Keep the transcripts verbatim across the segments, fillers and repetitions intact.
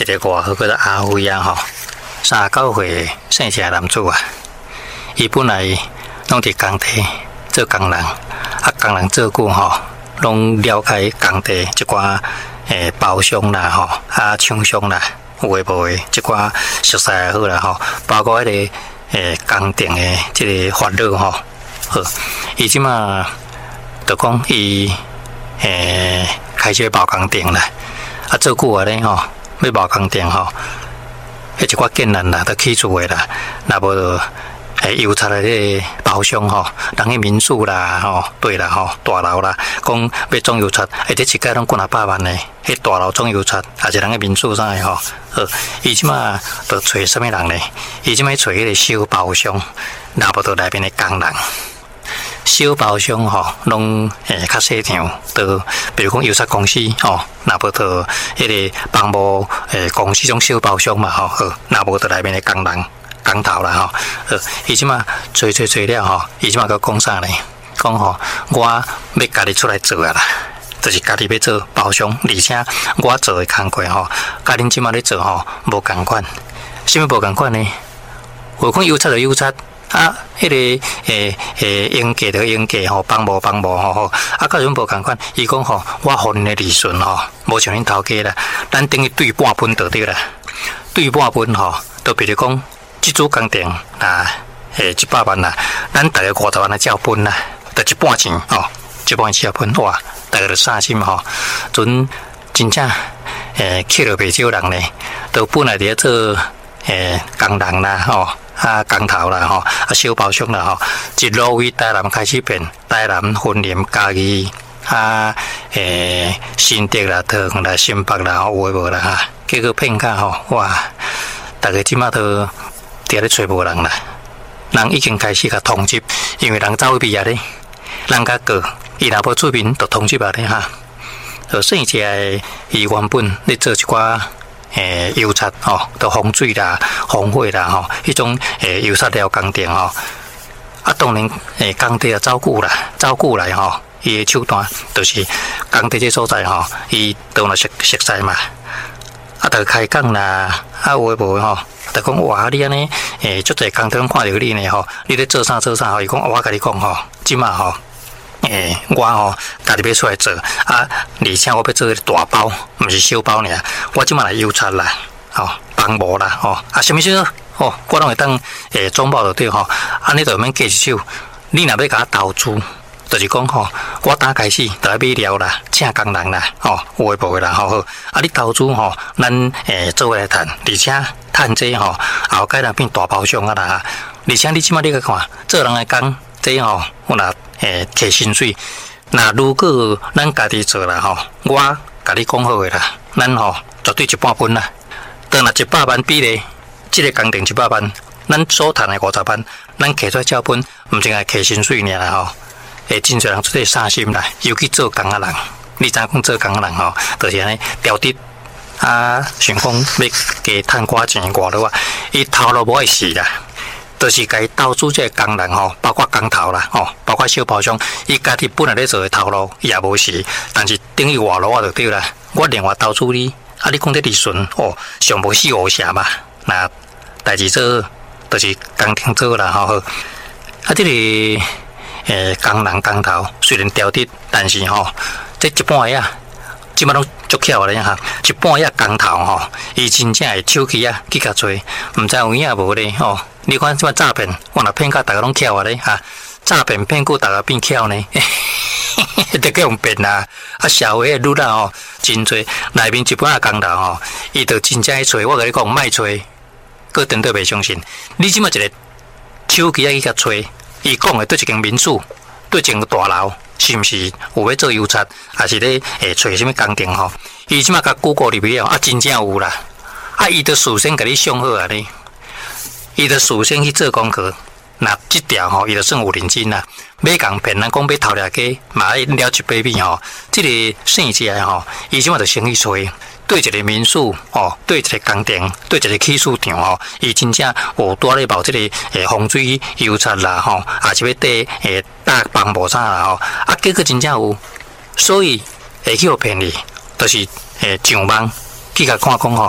一个外号叫做阿辉啊吼，三十九岁姓谢男子啊，伊本来拢伫工地做工人，啊工人做久吼，拢了解工地一寡诶包商啦吼，啊厂商啦，有诶无诶，一寡熟悉也好啦吼，包括迄、那个诶工程诶即个法律吼，好，伊即马就讲伊诶开始包工程啦，啊做久啊咧吼。要包工程吼，迄一寡建人啦，都起厝诶啦，若无就诶油漆诶迄个包商吼，人去民宿啦吼，对啦吼，大楼啦，讲要装油漆，而且一届拢几啊百万诶，迄大楼装油漆，也是人去民宿啥诶吼，好，伊即马就找啥物人咧？伊即马找迄个小包商，若无就内面诶工人。小包商吼，拢诶较细场，都比如讲油漆公司吼，若无就迄个房务诶公司种小包商嘛吼，好，若无就内面诶工人工头啦吼，好，伊即马做做做了吼，伊即马佮讲啥呢？讲吼，我要家己出来做啊啦，就是家己要做包商，而且我做诶工课吼，甲恁即马咧做吼无共款，啥物无共款呢？有讲油漆就油漆。啊，迄、那个诶诶，应价就应价吼，帮无帮无吼吼，啊，甲种无共款。伊讲吼，我互恁诶利润吼，无像恁头家啦，咱等于对半分就对啦。对半分吼，就比如讲，即组工程啊，诶，一百万啦，咱大概五十万来照分啦，就一半钱吼，一半钱照分哇，大概就三心吼，阵真正诶，去了袂少人咧，都本来伫咧做诶工人啦吼。啊，工头啦吼，啊小包商啦吼，一路为台南开始变，台南、云林、嘉义啊，诶，新竹啦、桃园啦、新北啦，有诶无啦哈，结果骗假吼，哇，大家即马都伫咧找无人啦，人已经开始甲通缉，因为人走去毕业咧，人甲过，伊若无出面，就通缉啊咧哈，就剩下伊原本咧做一寡。诶，油漆吼，都风水啦、风火啦吼，迄种诶油漆料工程吼，啊，当然诶工地啊走久啦，走久来吼，伊诶手段就是工地这所在吼，伊都若熟熟悉嘛，啊，就开讲啦，啊有诶无吼，就讲哇，你安尼诶，足侪工地拢看到你呢吼，你咧做啥做啥吼，伊讲我甲你讲吼，即马吼。诶，我吼家己要出来做啊，而且我要做大包，毋是小包尔。我即马来油漆啦，吼、哦，房务啦，吼、哦，啊，什么事哦，我拢会当诶总包就对吼，安尼就免计一手。你若要甲我投资，就是讲吼，我打开始就来买料啦，请工人啦，吼、哦，有诶无诶啦，吼好。啊，你投资吼，咱诶做来趁，而且趁这吼，后盖若变大包商啊啦，而且你即马你去看，做人来讲，这吼有若。诶，摕薪水，那如果咱家己做啦吼，我甲你讲好诶啦，咱吼绝对一半分啦。当若一百万比例，即、这个工程一百万，咱所赚诶五十万，咱摕出来照分，毋净系摕薪水尔啦吼。诶，真侪人出底三心啦，尤其做工仔人，你知影讲做工仔人吼，就是安尼调低啊，想讲要加趁寡钱偌落啊，伊头路无爱死啦。就是该投资这个工人吼，包括工头啦，吼，包括小包商，伊家己本来咧做的头路也无事，但是等于外路啊就对啦。我另外投资你，啊，你讲这利润哦，上无四五成嘛，那代志做就是工程做啦，吼。啊，这个诶工人工头虽然调低，但是吼，这一半呀，即摆拢足巧咧哈，一半呀工头吼，伊真正会手气啊去甲做，毋知有影无咧吼。你看即摆诈骗，我若骗甲大家拢巧啊咧哈，诈骗骗过大家变巧呢，得叫用骗啦。啊，社会诶愈啦吼，真侪内面一半啊工头吼，伊就真正去找，我甲你讲，莫找，个等都袂相信。你即摆一个手机啊去甲找，伊讲诶对一间民宿，对一间大楼，是毋是有要做油漆，还是咧诶找啥物工程吼？伊即摆甲 Google 入去了，啊，真正有啦。啊，伊就事先甲你想好啊咧。伊就事先去做功课，那即条吼，伊就算有认真啦。要共骗人讲要偷掠鸡，嘛爱了一百米吼。即、这个生起来吼，伊即马就先去找，对一个民宿吼，对一个工程，对一个起厝场吼，伊真正有带咧包即个诶风水油漆啦吼，也是要缀诶搭房无啥啦吼。啊，结果真正有，所以会去互骗你，就是诶上网去甲看讲吼，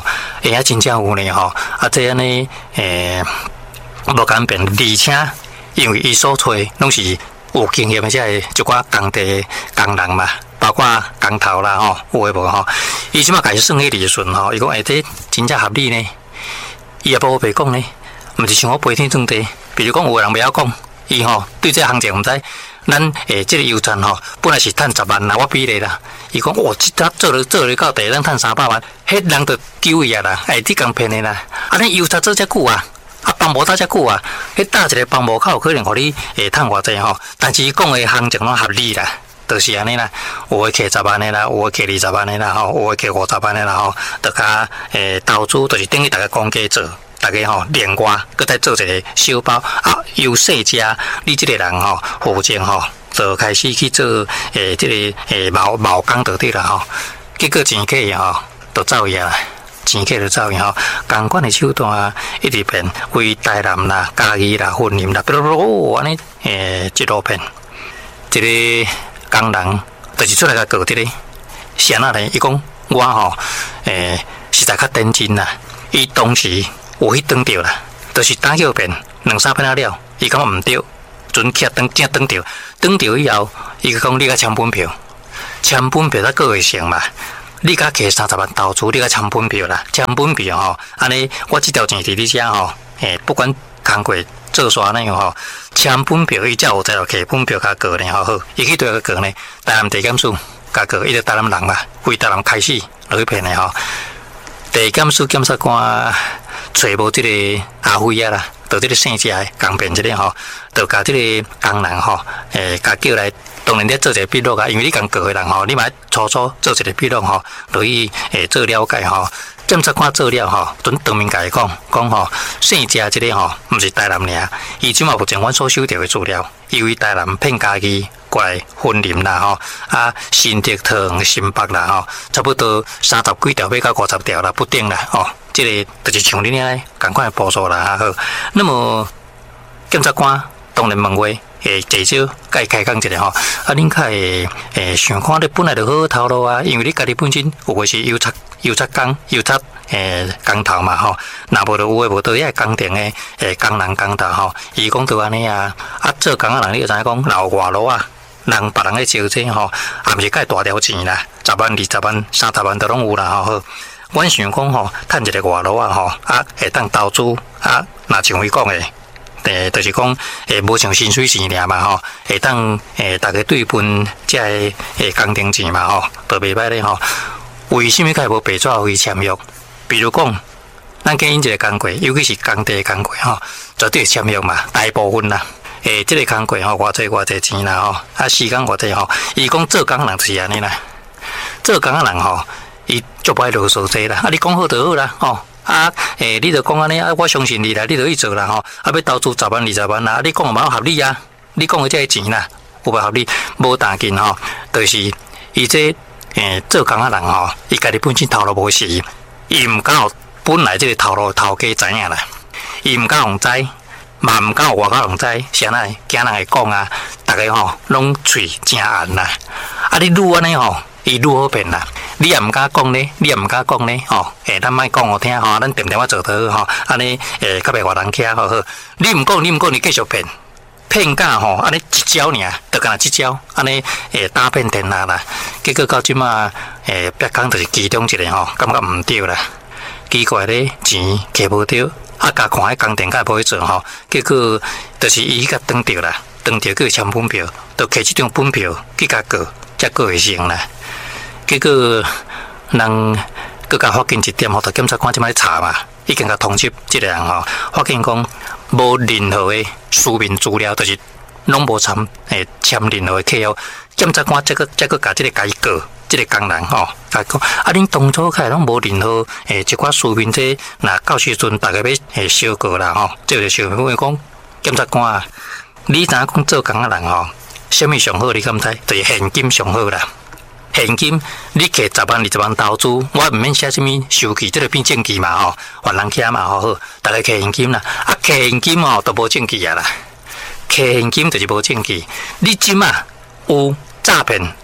会啊真正有呢吼，啊这安尼诶无敢变，而且因为伊所找拢是有经验的，即个一寡工地工人嘛，包括工头啦吼，有诶无吼，伊即马开始算迄利润吼，伊讲诶这真正合理呢，伊也无白讲呢，毋是像我飞天转地，比如讲有人袂晓讲，伊吼对这行情毋知。咱诶，即个油站吼，本来是趁十万啦，我比例啦。伊讲，哇，即搭做了做了到第，咱趁三百万，迄人就救伊啊啦，哎，你共骗的啦。啊，恁油站做遮久啊，啊，帮无打遮久啊，迄搭一个帮无口可能互你诶趁偌济吼，但是伊讲诶行情拢合理啦，就是安尼啦。有诶摕十万的啦，有诶摕二十万的啦，吼，有诶摕五十万的啦，吼，就甲诶投资，就是等于大家公家做。大家吼连外，搁再做一个小包啊，由细只，你即个人吼，负责吼，就开始去做诶，即、这个诶毛毛工就对啦吼。结果钱客吼，都走去啦，钱客就走去吼。共款诶手段一直变为台南啦、嘉义啦、云林啦，比如说安尼诶一路变，一个工人就是出来甲搞即个，谁啊咧？伊讲我吼诶实在较认真啦，伊当时。有迄当着啦，就是打叫遍两三遍了，伊讲毋对，准起当正当着，当着以后，伊讲你甲签本票，签本票才个会成嘛。你甲摕三十万投资，你甲签本票啦，签本票吼，安尼我即条钱伫你遮吼，诶，不管工过做啥呢吼，签本票伊才有才有摕本票甲过呢吼好，伊去对个过呢，台南地检署甲过，伊就台南人嘛，为台南开始落去骗的吼，地检署检察官。找无即个阿辉啊啦，到即个姓氏的共变一个吼，就甲即个工人吼，诶，甲叫来，当然咧做一个笔录啊，因为你共过的人吼，你嘛初初做一个笔录吼，落去诶做了解吼，检察官做了吼，准当面甲伊讲，讲吼，姓氏即个吼，毋是台南尔，伊即嘛目前阮所收到的资料，因为台南骗家己。过来云林啦吼，啊新竹、桃园、新北啦吼，差不多三十几条，要到五十条啦，不定啦吼。这个就是像恁遐共款的步数啦好。那么检察官当然问话，诶，至少甲伊开讲一下吼。啊，恁较会诶想看你本来就好好头路啊，因为你家己本身有诶是油漆油漆工、油漆诶工头嘛吼。若无就有诶无倒遐工程诶诶工人工头吼，伊讲就安尼啊，啊做工啊人你就知影讲老外路啊。人别人咧招这吼，也毋是介大条钱啦，十万、二十万、三十万都拢有啦吼。好，阮想讲吼，趁一个外劳啊吼，啊会当投资啊，若像伊讲诶，诶，就是讲诶，无像薪水钱尔嘛吼，会当诶，大家对分即个诶工程钱嘛吼，都袂歹咧吼。为什么介无白纸黑签约？比如讲，咱经营一个工课，尤其是工地工课吼，绝对签约嘛，大部分啦。诶，即、这个工课吼，偌济偌济钱啦吼，啊时间偌济吼，伊讲做工人就是安尼啦，做工人吼，伊足不爱啰嗦济啦，啊你讲好就好啦吼，啊诶，你就讲安尼啊，我相信你啦，你就去做啦吼，啊要投资十万二十万啦，啊你讲有冇合理啊？你讲的这个钱啦，有无合理？无打紧吼，就是伊这诶做工人吼，伊家己本身头路无实，伊毋敢有本来这个头路头家知影啦，伊毋敢互知。嘛毋敢有外口人知，谁来惊人会讲啊？大家吼拢嘴真硬啦，啊你愈安尼吼，伊愈好骗啦。你也毋敢讲呢，你也毋敢讲呢，吼，诶，咱莫讲我听吼，咱点点我做得好吼，安尼诶，较袂外人听好好。你毋讲，你毋讲，你继续骗，骗假吼，安尼一招尔，就干一招，安尼诶打遍天下啦。结果到即马诶，别讲就是其中一个吼，感觉毋对啦，奇怪咧，钱摕无着。啊，甲看迄工程甲无去做吼，结果就是伊甲当着啦，当着去签本票，就摕即张本票去甲过，才过会成啦。结果人佮甲发现一点吼，就检察官即摆查嘛，已经甲通缉即个人吼，发现讲无任何诶书面资料，就是拢无参诶签任何诶契约，检察官则个则个甲即个甲伊告。即个工人吼，甲讲啊，恁当初开拢无任何诶一寡书面这，若到时阵大家要诶小过啦吼，即个小因为讲检察官啊，你知影讲做工人吼，什么上好？你敢知？就是现金上好啦。现金你摕十万二十万投资，我毋免写什么收据，即个变证据嘛吼，还人起嘛吼好，大家摕现金啦，啊摕现金吼都无证据啊啦，摕现金就是无证据，你即嘛有诈骗？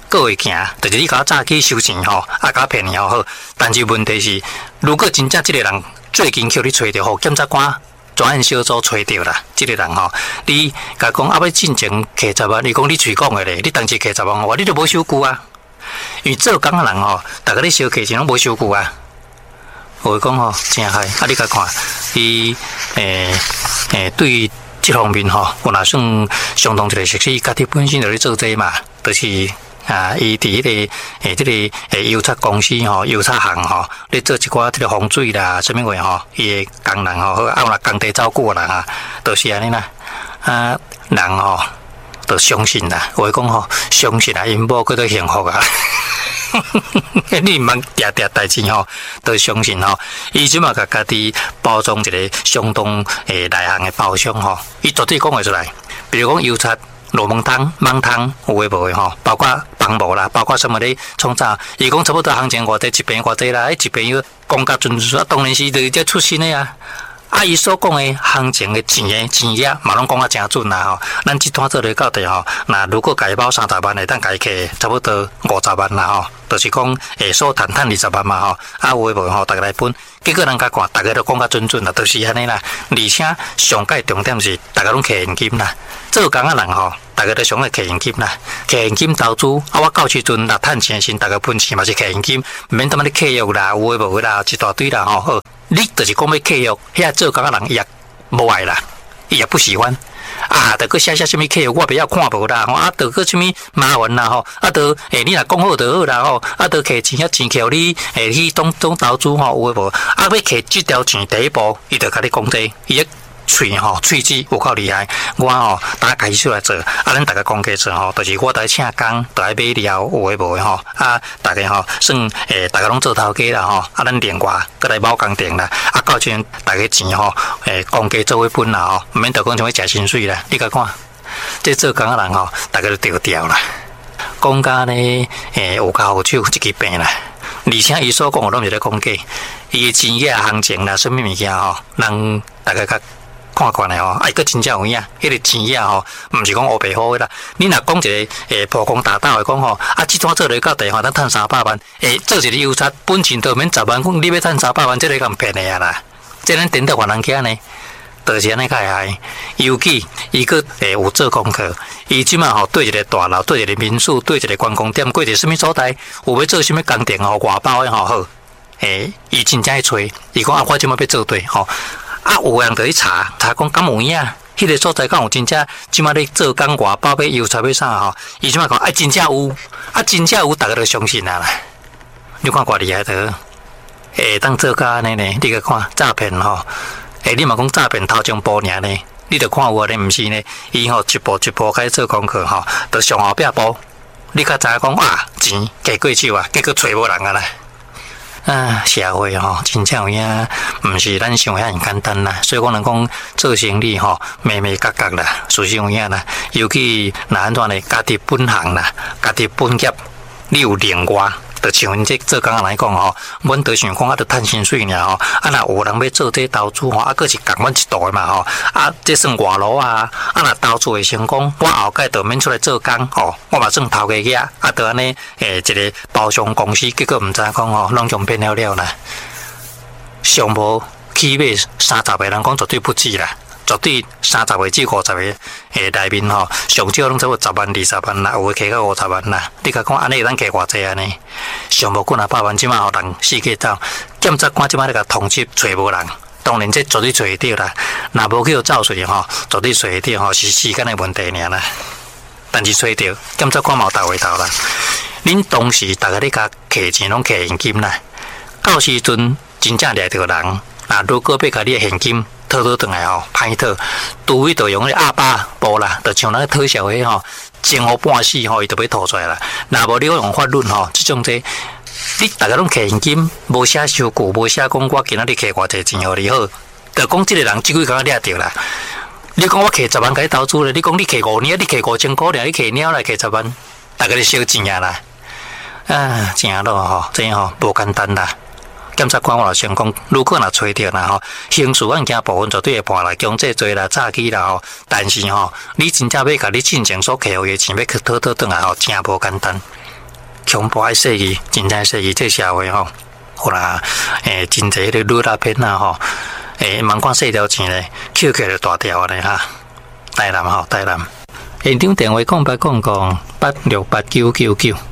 过会行，就是你甲我早起收钱吼，啊甲骗你吼好。但是问题是，如果真正即个人最近叫你找着，互检察官专案小组找着啦，即、這个人吼，你甲讲啊要进前摕十万，你讲你嘴讲的咧，你当时摕十万，我你都无收据啊。因为做工的人吼，大家咧小客钱拢无收据啊。我讲吼，真害，啊你甲看，伊诶诶对即方面吼，有若算相当一个熟悉，家己本身就咧做这嘛，就是。啊，伊伫迄个诶，即、這个诶油漆公司吼，油漆行吼，咧做一寡即个风水啦，啥物话吼，伊诶工人吼，啊，若工地照顾人啊，都、就是安尼啦。啊，人吼，都相信啦。我讲吼，相信啊，因某佫都幸福啊。你毋通定定代志吼，都相信吼。伊即马甲家己包装一个相当诶内行诶包装吼，伊绝对讲会出来。比如讲油漆。罗蒙汤、芒汤有诶无诶吼，包括房屋啦，包括什么咧创造，伊讲差不多行情偌济，一平偌济啦，迄一平又讲甲准准，当然是就是这出新诶啊。啊，伊所讲诶行情诶钱诶钱额嘛拢讲啊真准啦吼。咱即摊做咧到底吼，那如果家包三十万诶，当家客差不多五十万啦吼，就是讲诶所赚赚二十万嘛吼。啊有诶无吼，大家来分。结果人家看，大家都讲甲准准啦，都、就是安尼啦。而且上界重点是，大家拢摕现金啦。做工啊人吼，大家都想来摕现金啦，摕现金投资。啊，我到时阵若趁钱时，大家分钱嘛是摕现金，毋免踮咧契约啦，有诶无诶啦，一大堆啦吼。好，你就是讲要契约，遐做工啊人伊也无爱啦，伊也不喜欢。啊，得个写写什么契约，我不要看无啦吼，啊，得个什么麻烦啦吼，啊，得诶，你若讲好就好啦吼，啊，得摕钱遐钱扣你诶去当当投资吼，有诶无？啊，要摕即条钱第一步，伊就甲你讲这，伊喙吼喙齿有够厉害，我吼大家开始出来做，啊，咱大家讲起做吼，就是我来请工，就来买料有诶无诶吼，啊，大家吼算诶，大家拢做头家啦吼，啊，咱另外搁来包工程啦，啊，到阵大家钱吼诶，公家做伙分啦吼，毋免着讲像要食薪水啦，你甲看，这做工啊人吼，大家都调调啦，讲甲呢诶有教有手，一支病啦。而且伊所讲我拢是咧讲假，伊诶钱额行情啦，什么物件吼，人大家较。看看咧吼，啊，伊个真正有影，迄个钱啊吼，毋是讲黑白好诶啦。你若讲一个诶破工大道诶讲吼，啊，即阵做咧到地吼，咱趁三百万，诶，做一个油漆本钱都免十万，讲你要趁三百万，这个咁骗诶啊啦。即咱顶到还人囝呢，就是安尼开害。尤其伊个诶有做功课，伊即马吼对一个大楼，对一个民宿，对一个观光点，过一个什么所在，有要做什么工程吼，外包诶吼好，诶，伊真正去找，伊讲啊，我即马要做对吼。啊，有人就去查，查讲敢有影，迄、那个所在敢有真正，即马咧做工外包要油漆要啥吼？伊即马讲，啊真正有，啊真正有，大家都相信啊啦。你看偌厉害的，诶，当做甲安尼呢？你个看诈骗吼，诶，你嘛讲诈骗头前步尔呢？你着看有咧，毋是呢？伊吼一步一步开始做功课吼，着上后壁步，你较知影讲啊，钱摕过手啊，结果找无人啊啦。啊，社会吼，真正有影，毋是咱想遐尼简单啦。所以讲人讲做生意吼，眉眉角角啦，事实有影啦。尤其若安怎呢？家己本行啦，家己本业，你有另外，就像阮这做工来讲吼，阮就想讲啊，着趁薪水尔吼。啊，若有人要做这投资吼，啊，佫是共阮一道诶嘛吼。啊，这算外劳啊。啊，若投资会成功，我后盖着免出来做工吼，我嘛算头家囝，啊，着安尼诶，一个包商公司，结果毋知讲吼，拢将骗了了啦。上无起码三十个人讲绝对不止啦。绝对三十个至五十个诶内面吼，上少拢差不多十万、二十万啦，有诶摕到五十万啦。你甲讲安尼，咱摕偌济安尼？上无几若百万，即马互人四界走，检察官即马咧甲通缉找无人，当然这绝对找会到啦。若无去互照水吼，绝对找会到吼，是时间诶问题尔啦。但是找到，检察官嘛有大回头啦。恁当时大家咧甲摕钱拢摕现金啦，到时阵真正掠着人，那如果要甲你诶现金。讨讨转来吼，歹讨，除非就用迄阿爸无啦，就像咱讨小迄吼，前后半死吼，伊就要吐出来啦。若无你用法律吼，即种这，你大家拢摕现金，无写收据，无写讲我今仔日摕偌济钱互你好，就讲即个人即几工掠着啦。你讲我摕十万甲你投资咧，你讲你摕五年，你摕五千块尔，你摕鸟来摕十万，大家咧烧钱啊啦。啊，真咯吼，真吼无简单啦。检察官我先讲，如果若找着啦吼，刑事案件部分绝对会判来强制罪啦、诈欺啦吼。但是吼，你真正要甲你进前所摕互的钱要去讨讨转来吼，真无简单。 恐怖的世纪，真正世纪这社会吼，有啦，诶，真侪咧女大片啊吼，诶，茫看细条钱咧，捡起来大条咧哈，台南吼，台南，现场电话空八空空八六八九九九。